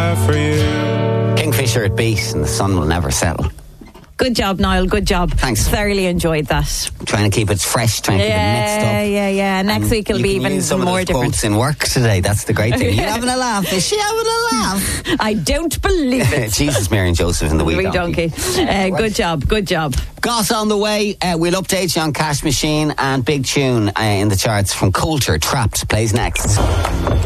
have for you. Kingfisher at Beat and The Sun Will Never Settle. Good job, Niall. Good job. Thanks. Thoroughly enjoyed that. Trying to keep it fresh, trying to keep it mixed up. Yeah. Next week it'll be even some more of those different. quotes in work today. That's the great thing. Are you having a laugh? Is she having a laugh? I don't believe it. Jesus, Mary and Joseph and the Wee Donkey. Good job. Goss on the way. We'll update you on Cash Machine and Big Tune in the charts from Coulter. Trapped plays next.